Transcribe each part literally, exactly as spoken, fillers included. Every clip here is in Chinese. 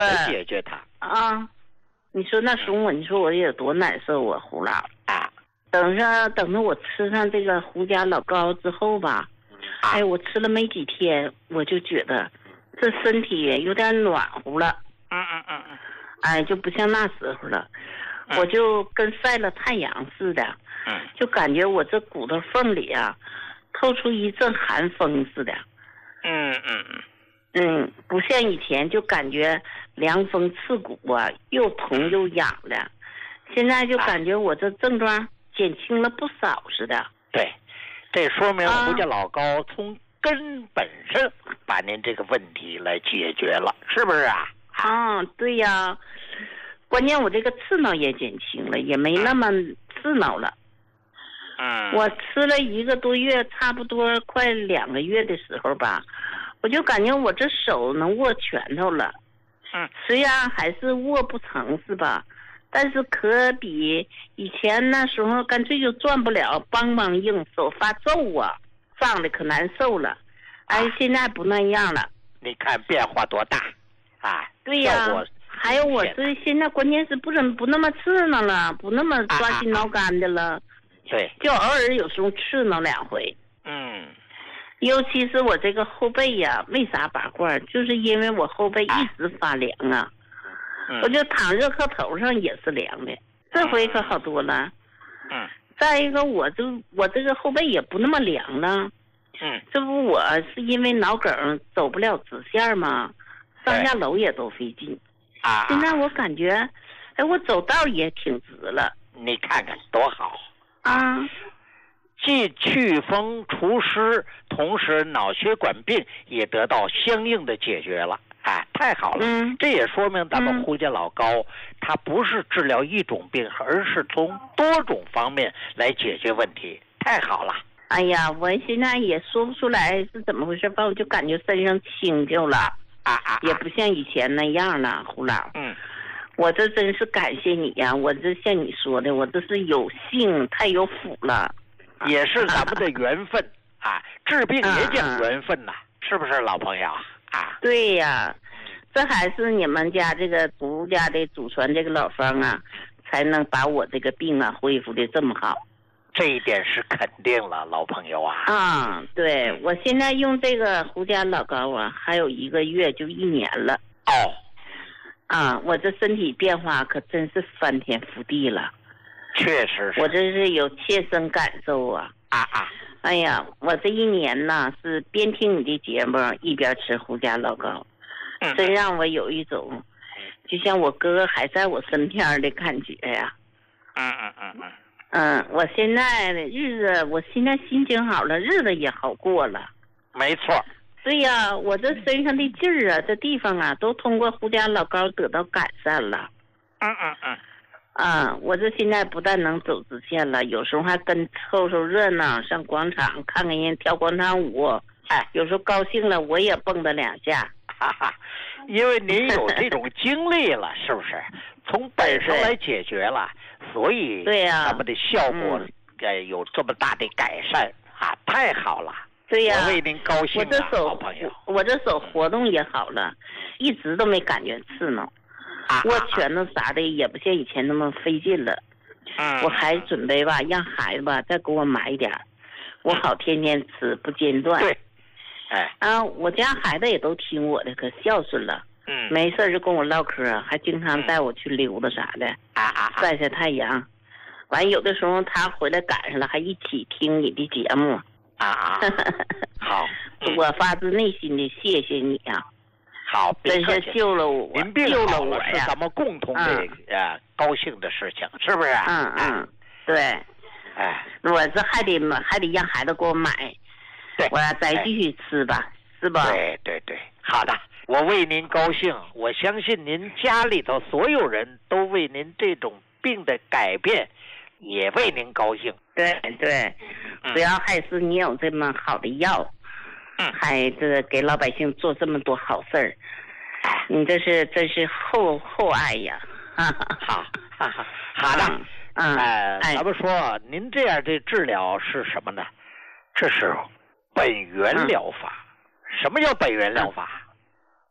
来解决它。 啊，你说那时候我，你说我有多难受啊，胡老啊！ 等着等着我吃上这个胡家老膏之后吧， 啊、 哎，我吃了没几天，我就觉得这身体有点暖和了。 嗯嗯嗯嗯。 哎，就不像那时候了，嗯、我就跟晒了太阳似的。 嗯。 就感觉我这骨头缝里啊，透出一阵寒风似的。 嗯嗯嗯。 嗯，不像以前就感觉凉风刺骨啊，又疼又痒的。现在就感觉我这症状减轻了不少似的。 对，这说明胡家老膏从根本上把您这个问题来解决了，是不是啊？ 啊，对呀。关键我这个刺挠也减轻了，也没那么刺挠了。 嗯。 我吃了一个多月，差不多快两个月的时候吧。我就感觉我这手能握拳头了， 嗯， 虽然还是握不成是吧？但是可比以前那时候干脆就转不了，梆梆硬，手发皱啊，胀的可难受了。哎，啊、现在不那样了。 你看变化多大啊！ 对呀、啊，还有我这现在关键是不怎么不那么刺挠了，不那么抓心挠肝的了。啊、 对， 就偶尔有时候刺挠两回。 嗯。 尤其是我这个后背呀，没啥拔罐，就是因为我后背一直发凉啊， 嗯、 我就躺热炕头上也是凉的。这回可好多了。 嗯。 再一个，我就我这个后背也不那么凉了。 嗯。 这不我是因为脑梗走不了直线嘛，上下楼也都费劲。 啊。 现在我感觉，哎，我走道也挺直了。 你看看多好啊！ 既祛风除湿，同时脑血管病也得到相应的解决了，哎，太好了！ 嗯， 这也说明咱们胡家老膏，嗯、它不是治疗一种病，而是从多种方面来解决问题，太好了！ 哎呀，我现在也说不出来是怎么回事吧，我就感觉身上轻就了， 啊啊， 也不像以前那样了，胡老。 嗯。 我这真是感谢你呀！我这像你说的，我这是有幸太有福了。 也是咱们的缘分啊，治病也讲缘分呐、啊，是不是老朋友啊？ 对呀，这还是你们家这个胡家的祖传这个老方啊，才能把我这个病啊恢复的这么好。 这一点是肯定了，老朋友啊。 啊，对，我现在用这个胡家老膏啊，还有一个月就一年了。 哦。 啊，我这身体变化可真是翻天覆地了。 确实是， 我这是有切身感受啊！ 啊啊！ 哎呀，我这一年呢是边听你的节目一边吃胡家老膏， 嗯、 真让我有一种就像我哥哥还在我身边的感觉呀。 嗯嗯嗯嗯。 嗯，我现在的日子，我现在心情好了，日子也好过了。 没错。 对呀，我这身上的劲儿啊，这地方啊，都通过胡家老膏得到改善了。 嗯嗯嗯。 啊，我这现在不但能走直线了，有时候还跟凑凑热闹，上广场看看人跳广场舞。哎，有时候高兴了，我也蹦跶两下。 哈哈，因为您有这种经历了，是不是？从本身来解决了，所以对呀， 咱们的效果呃有这么大的改善啊，太好了。 对呀， 我为您高兴啊， 我这手好朋友， 我这手活动也好了，一直都没感觉刺挠。握拳头啥的也不像以前那么费劲了。 嗯， 我还准备吧，让孩子吧再给我买点，我好天天吃不间断。 对，哎， 啊，我家孩子也都听我的，可孝顺了。 嗯， 没事就跟我唠嗑，还经常带我去溜达啥的， 啊啊， 晒晒太阳。完有的时候他回来赶上了，还一起听你的节目。 啊啊，好， 嗯、我发自内心的谢谢你呀、啊。 好， 真是救了我， 您病救了我呀！ 是咱们共同的、嗯、呃高兴的事情，是不是？ 嗯嗯，对。 哎， 我这还得还得让孩子给我买， 对， 我再继续吃吧，哎、是吧？ 对对对，好的，我为您高兴，我相信您家里头所有人都为您这种病的改变，也为您高兴。 对对，主要还是你有这么好的药。 嗯， 还这个给老百姓做这么多好事儿，你这是真是厚厚爱呀！哈哈， 好，哈哈，好的， 嗯， 哎，咱们说您这样的治疗是什么呢？这是本源疗法。嗯、什么叫本源疗法？嗯、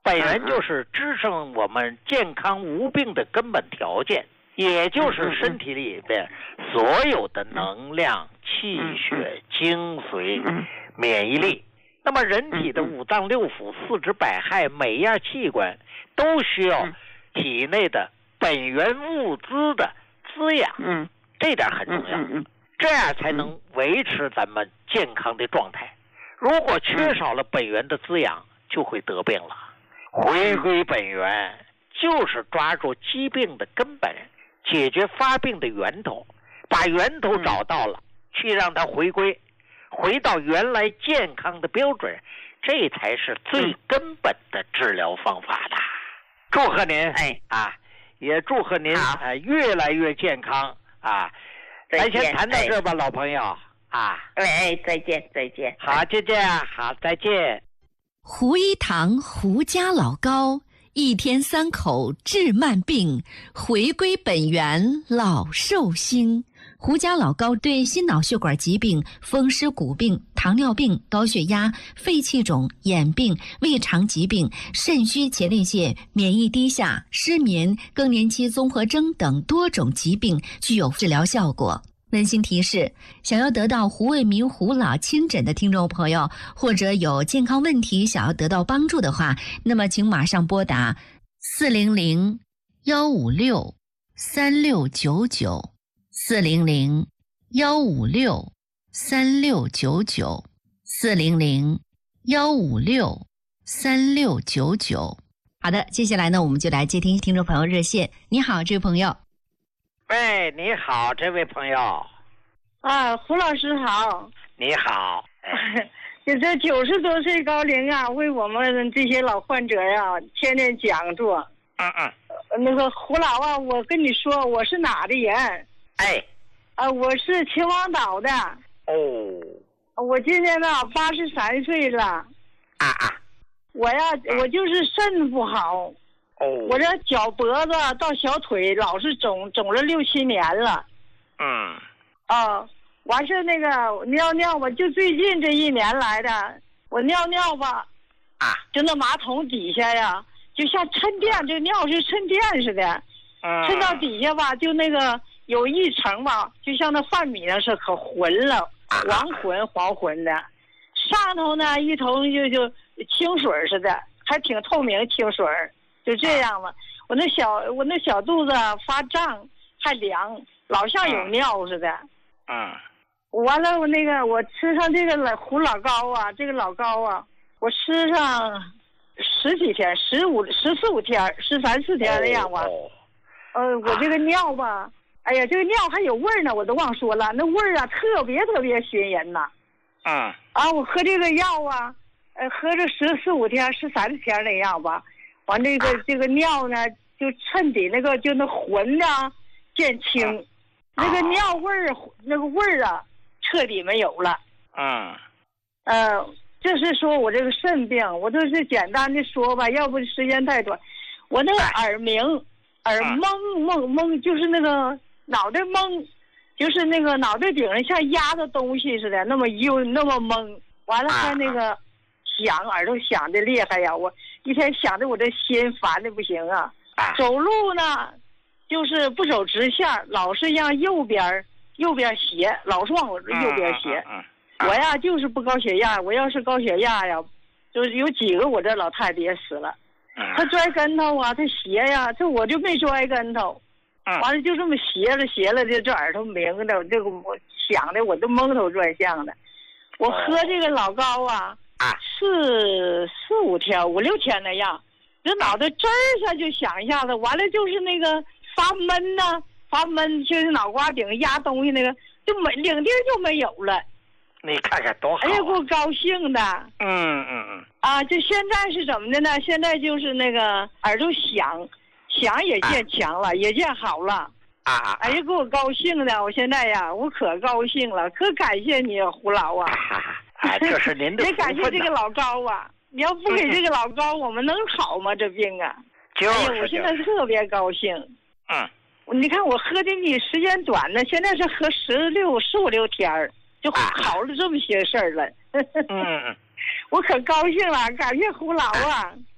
本源就是支撑我们健康无病的根本条件，也就是身体里边所有的能量、气血、精髓、免疫力。那么人体的五脏六腑、四肢百骸，每一样器官都需要体内的本源物资的滋养，嗯，这点很重要，嗯嗯，这样才能维持咱们健康的状态。如果缺少了本源的滋养，就会得病了。回归本源，就是抓住疾病的根本，解决发病的源头，把源头找到了，去让它回归，回到原来健康的标准，这才是最根本的治疗方法的。祝贺您，哎啊！也祝贺您啊、呃，越来越健康啊！咱先谈到这吧，哎、老朋友啊！ 哎，再见，再见。 好，再见，好，再见。 胡一堂胡家老高，一天三口治慢病，回归本源老寿星。胡家老高对心脑血管疾病、风湿骨病、糖尿病、高血压、肺气肿、眼病、胃肠疾病、肾虚前列腺、免疫低下、失眠、更年期综合征等多种疾病具有治疗效果。温馨提示：想要得到胡卫民胡老亲诊的听众朋友，或者有健康问题想要得到帮助的话，那么请马上拨打四零零幺五六三六九九。四零零幺五六三六九九，四零零幺五六三六九九。好的，接下来呢，我们就来接听听众朋友热线。你好，这位朋友。 喂，你好，这位朋友。 啊，胡老师好。 你好。 就这九十多岁高龄啊，为我们这些老患者呀、啊，天天讲座。 嗯嗯。 那个胡老啊，我跟你说，我是哪的人？ 哎， 啊，我是秦皇岛的。 哦， 我今年呢八十三岁了。 啊啊， 我呀，我就是肾不好。 哦， 我这脚脖子到小腿老是肿，肿了六七年了。 嗯。 啊，完事那个尿尿吧，就最近这一年来的，我尿尿吧， 啊， 就那马桶底下呀，就像沉淀，这尿是沉淀似的。 嗯。 沉到底下吧，就那个。有一层吧，就像那饭米那是可浑了，黄浑黄浑的，上头呢一头就就清水似的，还挺透明清水，就这样了。我那小我那小肚子发胀，还凉，老像有尿似的。 嗯。 完了，我那个我吃上这个老胡老高啊，这个老高啊，我吃上十几天，十五十四五天，十三四天那样吧。 哦。 呃，我这个尿吧。哎呀，这个尿还有味儿呢，我都忘说了，那味儿啊特别特别熏人呐。 嗯。 啊，我喝这个药啊，呃，喝着十四五天、十三天那样吧，完这个、啊、这个尿呢，就衬底那个就那浑的见清，啊、那个尿味儿、啊、那个味儿啊，彻底没有了。 嗯。 呃，就是说我这个肾病，我都是简单的说吧，要不时间太短，我那个耳鸣、耳懵懵懵，就是那个。脑袋懵，就是那个脑袋顶上像压着东西似的，那么幽，那么懵。完了还那个响，耳朵响的厉害呀！我一天想着我这心烦的不行啊。走路呢，就是不走直线，老是让右边右边斜，老是往我右边斜。我呀就是不高血压，我要是高血压呀，就是有几个我这老太太也死了。她摔跟头啊，她斜呀，这我就没摔跟头。完了就这么斜了斜了的，这耳朵鸣的，这个我想的我都蒙头转向的。我喝这个老高啊，四四五天五六天那样，这脑袋这儿下就响一下子，完了就是那个发闷呐、啊，发闷，就是脑瓜顶压东西那个，就没领地就没有了。 你看看多好！ 哎呀，给我高兴的。 嗯嗯嗯。 啊，就现在是怎么的呢？现在就是那个耳朵响。想也见强了、啊，也见好了啊！ 哎呀，给我高兴的，我现在呀，我可高兴了，可感谢你，胡老啊！ 啊，这是您的福分。 也感谢这个老高啊！你要不给这个老高，我们能好吗？这病啊！ 就是、 哎呀，我现在特别高兴。 嗯。 你看我喝的你时间短呢，现在是喝十六十五六天儿，就好了这么些事儿了。 嗯嗯。 我可高兴了，感谢胡老啊！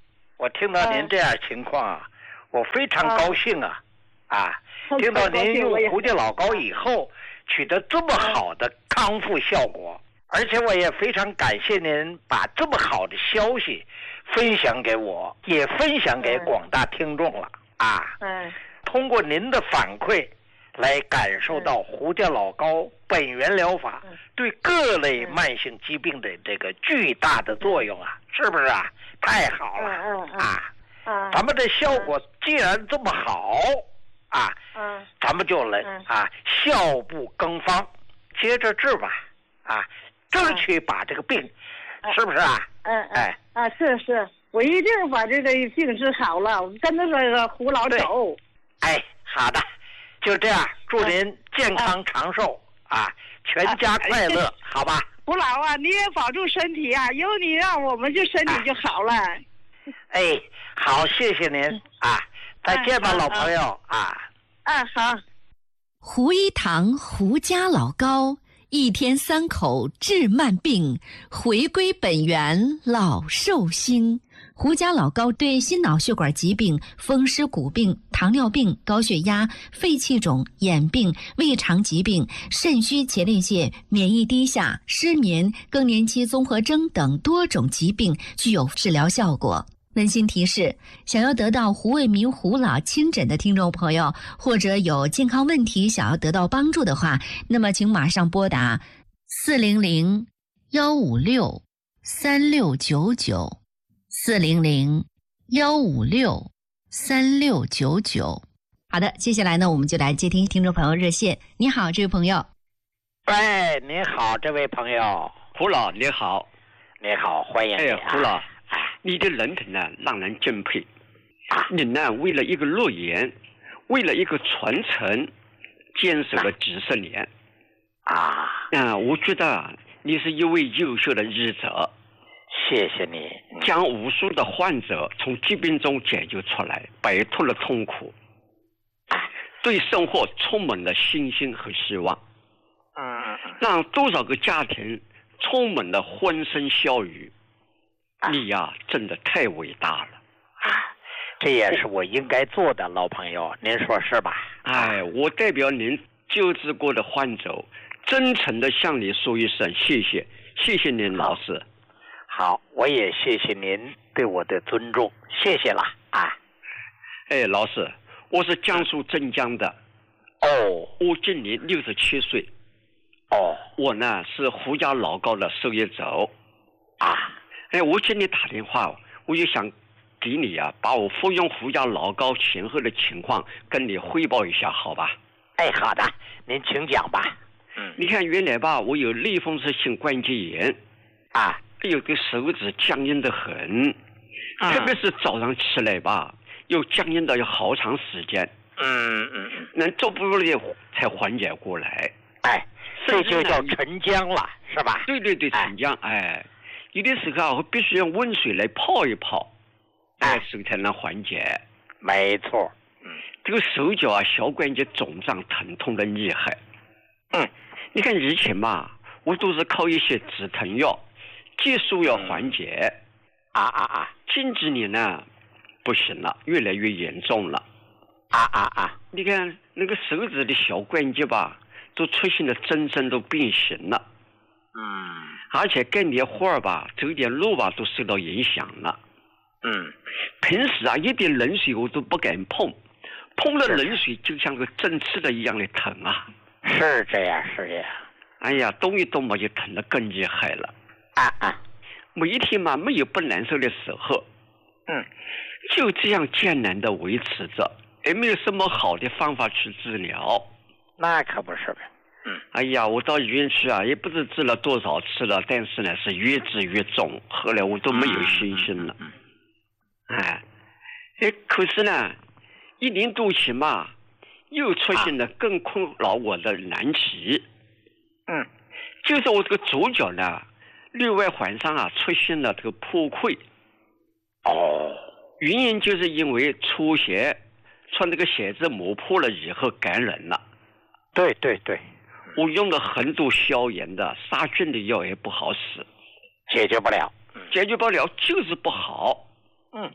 我听到您这样情况啊，我非常高兴啊，啊，听到您用胡家老膏以后取得这么好的康复效果，而且我也非常感谢您把这么好的消息分享给我，也分享给广大听众了啊。 嗯， 通过您的反馈来感受到胡家老膏本源疗法对各类慢性疾病的这个巨大的作用啊，是不是啊？太好了啊！咱们的效果既然这么好啊，咱们就来啊效不更方，接着治吧啊，争取把这个病，是不是啊？ 嗯哎啊是是，我一定把这个病治好了，跟着这个胡老走。 哎，好的，就这样，祝您健康长寿啊，全家快乐，好吧？ 胡老啊，你也保重身体啊，有你让我们就身体就好了。 哎，好，谢谢您啊，再见吧，老朋友啊。 啊，好。 胡一堂胡家老膏，一天三口治慢病，回归本源老寿星。胡家老膏对心脑血管疾病、风湿骨病、糖尿病、高血压、肺气肿、眼病、胃肠疾病、肾虚前列腺、免疫低下、失眠、更年期综合征等多种疾病具有治疗效果。温馨提示：想要得到胡卫民胡老亲诊的听众朋友，或者有健康问题想要得到帮助的话，那么请马上拨打四零零幺五六三六九九。四零零幺五六三六九九。好的，接下来呢，我们就来接听听众朋友热线。你好，这位朋友。 喂，你好，这位朋友。 胡老，你好。 你好，欢迎你、啊。 哎，胡老，你的人品呢，让人敬佩。啊、你呢，为了一个诺言，为了一个传承，坚守了几十年。 啊。 嗯，我觉得你是一位优秀的医者。 谢谢你， 将无数的患者从疾病中解救出来，摆脱了痛苦，对生活充满了信心和希望， 嗯， 让多少个家庭充满了欢声笑语。你呀，真的太伟大了！ 这也是我应该做的，老朋友，您说是吧？ 哎，我代表您救治过的患者，真诚的向你说一声谢谢，谢谢您，老师。 好，我也谢谢您对我的尊重，谢谢了啊！ 哎，老师，我是江苏镇江的。 哦， 我今年六十七岁。 哦， 我呢是胡家老膏的受益者。 啊， 哎，我今天打电话，我就想给你啊，把我服用胡家老膏前后的情况跟你汇报一下，好吧？ 哎，好的，您请讲吧。 嗯，你看原来吧，我有类风湿性关节炎。 啊。 有个手指僵硬得很， 嗯、 特别是早上起来吧，又僵硬到有好长时间。 嗯嗯嗯， 能走不路才缓解过来。 哎，这就叫沉僵了，是吧？ 对对对，沉僵。哎，哎有的时候啊，我必须用温水来泡一泡，哎，手才能缓解。 没错。 嗯，这个手脚啊，小关节肿胀疼痛的厉害。 嗯， 你看以前嘛，我都是靠一些止疼药。激素要缓解， 啊啊啊！ 近几年呢，不行了，越来越严重了， 啊啊啊！ 你看那个手指的小关节吧，都出现了真正都变形了， 嗯， 而且干点活儿吧，走点路吧，都受到影响了， 嗯， 平时啊，一点冷水我都不敢碰，碰了冷水就像个针刺的一样的疼啊， 是这样，是这样， 哎呀，动一动嘛就疼得更厉害了。 啊啊！ 每一天嘛，没有不难受的时候， 嗯， 就这样艰难的维持着，也没有什么好的方法去治疗。 那可不是呗。嗯， 哎呀，我到医院去啊，也不知治了多少次了，但是呢，是越治越重，后来我都没有信心了。 嗯， 哎，哎，可是呢，一年多前嘛，又出现了更困扰我的难题。 嗯。 就是我这个左脚呢，另外环上啊出现了这个破溃。 哦， 原因就是因为出血，穿这个鞋子磨破了以后感染了。 对对对， 我用了很多消炎的、杀菌的药也不好使， 解决不了， 解决不了就是不好。 嗯，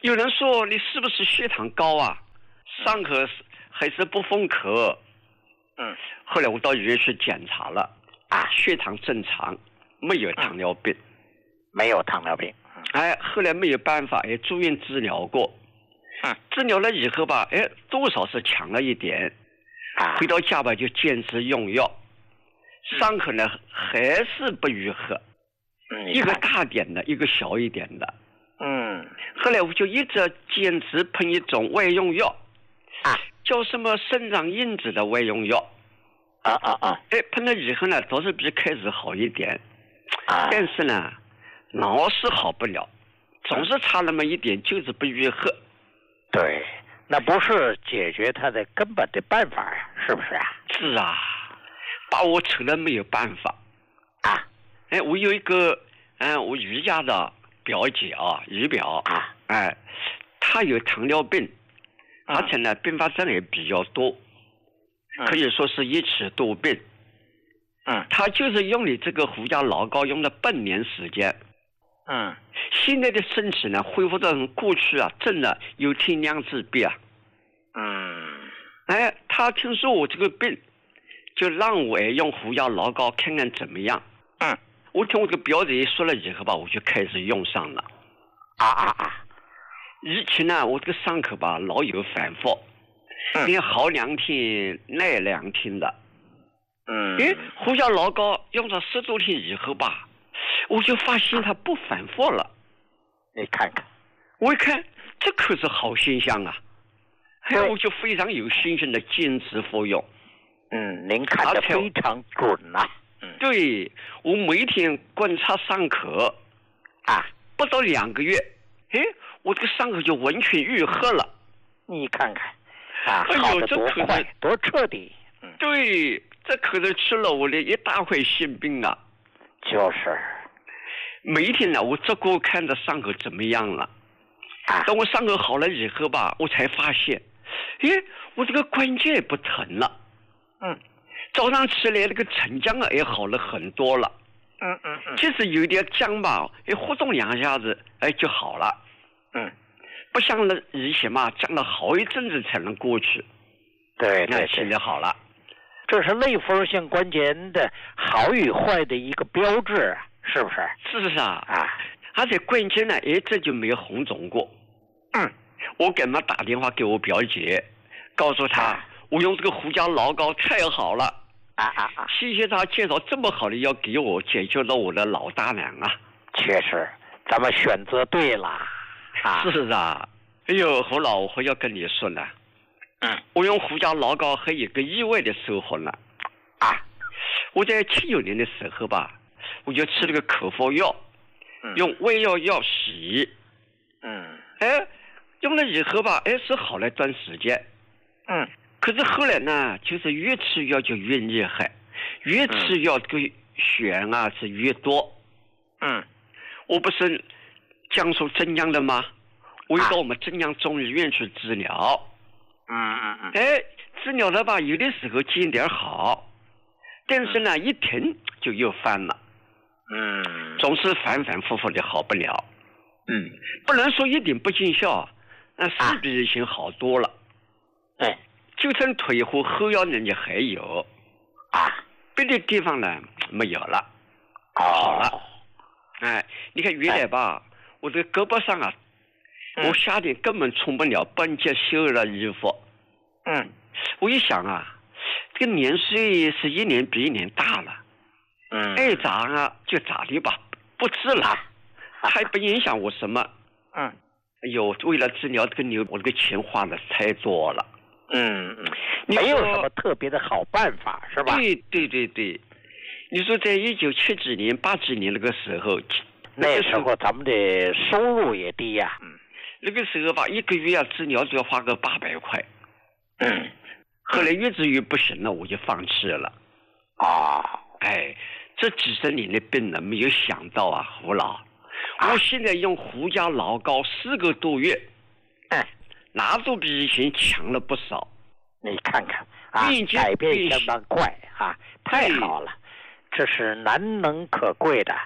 有人说你是不是血糖高啊？上课还是不封壳？ 嗯， 后来我到医院去检查了，啊，血糖正常，没有糖尿病， 嗯、没有糖尿病。 哎，后来没有办法，也住院治疗过。 嗯， 治疗了以后吧，哎，多少是强了一点。 啊， 回到家吧就坚持用药，伤口呢还是不愈合。 嗯， 一个大点的，一个小一点的。 嗯， 后来我就一直坚持喷一种外用药， 啊， 叫什么生长因子的外用药。 啊啊啊！ 哎，喷了以后呢，倒是比开始好一点。 啊， 但是呢，老是好不了，总是差那么一点，就是不愈合。 对，那不是解决它的根本的办法呀，是不是啊？ 是啊，把我扯了没有办法。 啊， 哎，我有一个，嗯，我姨家的表姐啊，姨表啊， 哎，她有糖尿病， 嗯、 而且呢，并发症也比较多， 嗯、 可以说是一起多病。 嗯， 她就是用你这个胡椒老膏用了半年时间。 嗯， 现在的身体呢，恢复到过去啊，真的有天良之别啊。 嗯， 哎，他听说我这个病，就让我用胡椒老膏看看怎么样。 嗯， 我听我这个表姐说了以后吧，我就开始用上了。 啊啊啊！ 以前呢，我这个伤口吧老有反复， 嗯， 连好两天耐两天的。 嗯， 哎，胡椒老膏用了十多天以后吧，我就发现它不反复了。 你看看， 我一看，这可是好现象啊！哎，我就非常有信心的坚持服用。 嗯，您看得非常准呐、啊。嗯， 对，我每天观察伤口， 啊， 不到两个月，哎，我这个伤口就完全愈合了。 你看看，啊， 哎呦，这可快，多彻底。 嗯，对，这可是吃了我的一大块心病啊。 就是。 每一天呢，我只顾看着伤口怎么样了。 啊， 等我伤口好了以后吧，我才发现，哎，我这个关节也不疼了。 嗯， 早上起来那个沉僵啊也好了很多了。 嗯嗯嗯， 即使有点僵吧，哎，活动两下子，哎就好了。 嗯， 不像那以前嘛，僵了好一阵子才能过去。 对对， 现在好了。 这是类风性关节炎的好与坏的一个标志，是不是？ 是啊， 啊， 而且关节呢，一直就没有红肿过。 嗯， 我给他打电话给我表姐，告诉他、啊、我用这个胡椒老膏太好了。 啊啊啊！ 谢谢他介绍这么好的药给我，解决了我的老大难啊。 确实，咱们选择对了。啊， 是啊。哎呦，胡老，我要跟你说呢。 嗯， 我用胡椒老膏还有个意外的收获呢。 啊， 我在七九年的时候吧，我就吃了个口服药， 嗯、 用胃药药洗。 嗯， 哎，用了以后吧，哎是好了一段时间。 嗯， 可是后来呢，就是越吃药就越厉害，越吃药这个血啊是越多。 嗯， 我不是江苏镇江的吗？我又到我们镇江中医院去治疗。 嗯嗯嗯。 哎，治疗了吧，有的时候见点好，但是呢，一停就又犯了。 嗯， 总是反反复复的好不了。 嗯， 不能说一点不见效，那是比以前好多了。 对、啊， 就剩腿和后腰那里还有， 啊， 别的地方呢没有了。 哦、 好了。哎，你看原来吧，哎、我这个胳膊上啊， 嗯、 我夏天根本穿不了半截袖的衣服。 嗯， 我一想啊，这个年岁是一年比一年大了。 嗯， 爱咋啊就咋的吧，不治了，还不影响我什么。 嗯， 哎呦，为了治疗这个牛，我这个钱花的太多了。 嗯嗯，没有什么特别的好办法，是吧？ 对对对对，你说在一九七几年、八几年那个时候， 那时候咱们的收入也低呀、啊。 嗯，那个时候吧，一个月啊治疗就要花个八百块。 嗯， 后来越治越不行了，我就放弃了。 啊， 哎。这几十年的病呢，没有想到啊，胡老，我现在用胡椒老膏四个多月， 嗯， 那都比以前强了不少。 你看看啊，改变相当快啊，太好了，这是难能可贵的。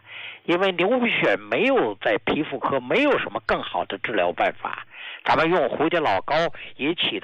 因为牛癣没有在皮肤科没有什么更好的治疗办法，咱们用胡家老膏也起到